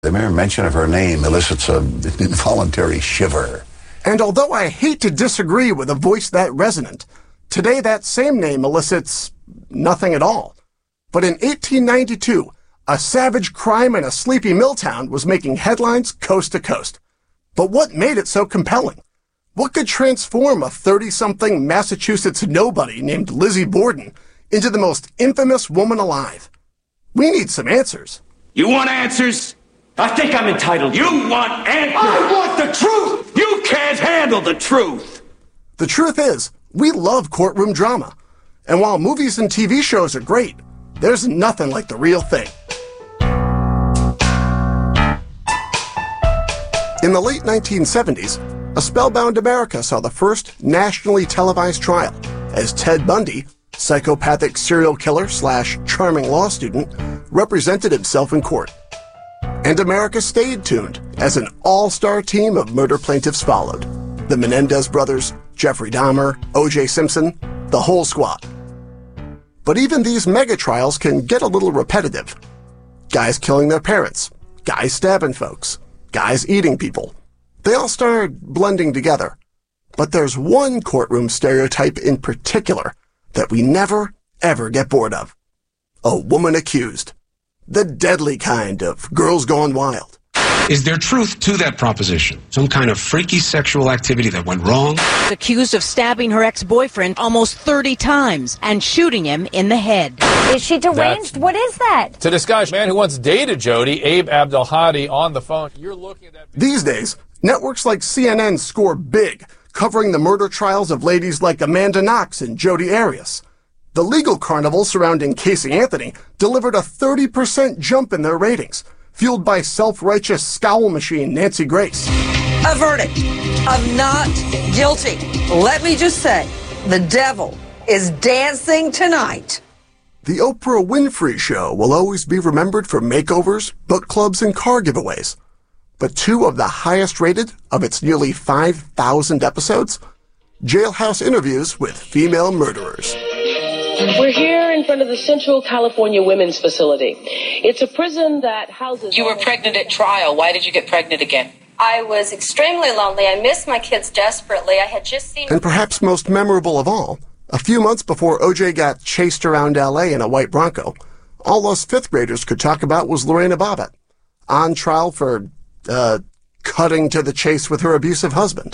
The mere mention of her name elicits an involuntary shiver. And although I hate to disagree with a voice that resonant, today that same name elicits nothing at all. But in 1892, a savage crime in a sleepy mill town was making headlines coast to coast. But what made it so compelling? What could transform a 30-something Massachusetts nobody named Lizzie Borden into the most infamous woman alive? We need some answers. You want answers? I think I'm entitled. You want answers? I want the truth! You can't handle the truth! The truth is, we love courtroom drama. And while movies and TV shows are great, there's nothing like the real thing. In the late 1970s, a spellbound America saw the first nationally televised trial as Ted Bundy, psychopathic serial killer / charming law student, represented himself in court. And America stayed tuned as an all-star team of murder plaintiffs followed. The Menendez brothers, Jeffrey Dahmer, O.J. Simpson, the whole squad. But even these mega trials can get a little repetitive. Guys killing their parents, guys stabbing folks, guys eating people. They all start blending together. But there's one courtroom stereotype in particular that we never, ever get bored of. A woman accused. The deadly kind of Girls Gone Wild. Is there truth to that proposition? Some kind of freaky sexual activity that went wrong? Accused of stabbing her ex-boyfriend almost 30 times and shooting him in the head. Is she deranged? What is that? To discuss man who once dated Jody, Abe Abdelhadi, on the phone. You're looking at that. These days, networks like CNN score big, covering the murder trials of ladies like Amanda Knox and Jodi Arias. The legal carnival surrounding Casey Anthony delivered a 30% jump in their ratings, fueled by self-righteous scowl machine Nancy Grace. A verdict of not guilty. Let me just say, the devil is dancing tonight. The Oprah Winfrey Show will always be remembered for makeovers, book clubs, and car giveaways. But two of the highest rated of its nearly 5,000 episodes, jailhouse interviews with female murderers. We're here in front of the Central California Women's Facility. It's a prison that houses... You were pregnant at trial. Why did you get pregnant again? I was extremely lonely. I missed my kids desperately. I had just seen... And perhaps most memorable of all, a few months before OJ got chased around L.A. in a white Bronco, all us fifth graders could talk about was Lorena Bobbitt, on trial for, cutting to the chase with her abusive husband.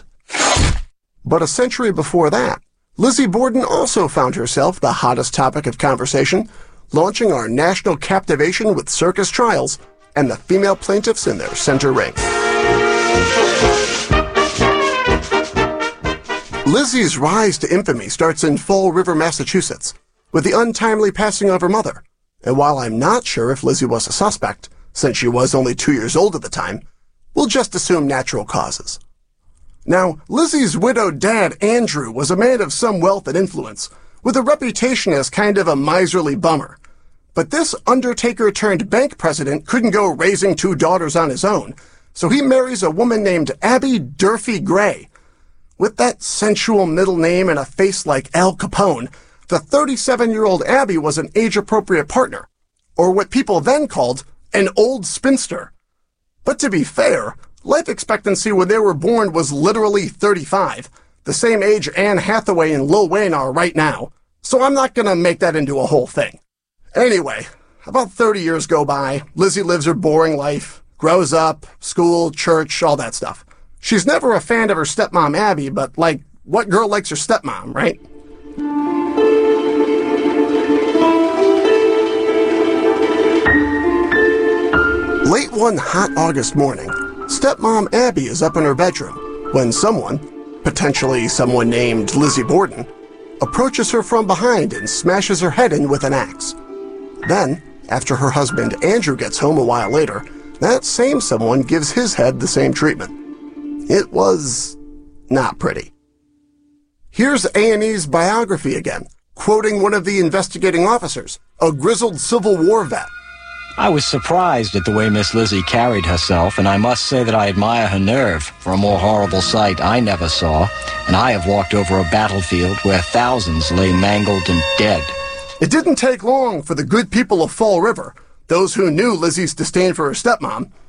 But a century before that, Lizzie Borden also found herself the hottest topic of conversation, launching our national captivation with circus trials and the female plaintiffs in their center ring. Lizzie's rise to infamy starts in Fall River, Massachusetts, with the untimely passing of her mother. And while I'm not sure if Lizzie was a suspect, since she was only 2 years old at the time, we'll just assume natural causes. Now, Lizzie's widowed dad, Andrew, was a man of some wealth and influence, with a reputation as kind of a miserly bummer. But this undertaker-turned-bank president couldn't go raising 2 daughters on his own, so he marries a woman named Abby Durfee Gray. With that sensual middle name and a face like Al Capone, the 37-year-old Abby was an age-appropriate partner, or what people then called an old spinster. But to be fair, life expectancy when they were born was literally 35, the same age Anne Hathaway and Lil Wayne are right now, so I'm not gonna make that into a whole thing. Anyway, about 30 years go by, Lizzie lives her boring life, grows up, school, church, all that stuff. She's never a fan of her stepmom Abby, but like, what girl likes her stepmom, right? Late one hot August morning, stepmom Abby is up in her bedroom when someone, potentially someone named Lizzie Borden, approaches her from behind and smashes her head in with an axe. Then, after her husband Andrew gets home a while later, that same someone gives his head the same treatment. It was not pretty. Here's A&E's biography again, quoting one of the investigating officers, a grizzled Civil War vet. I was surprised at the way Miss Lizzie carried herself, and I must say that I admire her nerve. For a more horrible sight I never saw, and I have walked over a battlefield where thousands lay mangled and dead. It didn't take long for the good people of Fall River, those who knew Lizzie's disdain for her stepmom,